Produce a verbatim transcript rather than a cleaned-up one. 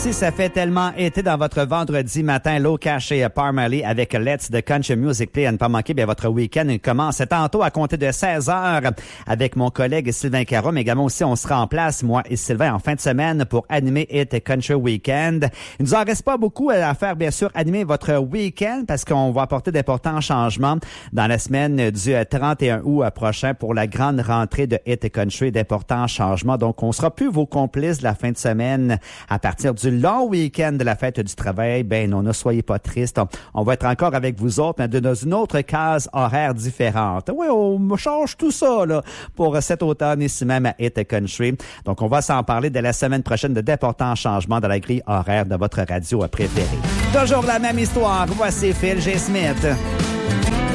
Si ça fait tellement été dans votre vendredi matin, Low Cash et Parmalee avec Let's the Country Music Play. À ne pas manquer, bien, votre week-end commence tantôt à compter de seize heures avec mon collègue Sylvain Caron, mais également aussi on sera en place, moi et Sylvain, en fin de semaine pour animer Hit Country Weekend. Il nous en reste pas beaucoup à faire, bien sûr, animer votre week-end parce qu'on va apporter d'importants changements dans la semaine du trente et un août prochain pour la grande rentrée de Hit Country, d'importants changements. Donc, on sera plus vos complices de la fin de semaine à partir du long week-end de la fête du travail. Ben non, ne soyez pas tristes. On, on va être encore avec vous autres, mais de, dans une autre case horaire différente. Oui, on change tout ça là pour cet automne ici même à Hit Country. Donc, on va s'en parler dès la semaine prochaine de d'importants changements dans la grille horaire de votre radio préférée. Toujours la même histoire. Voici Phil G. Smith.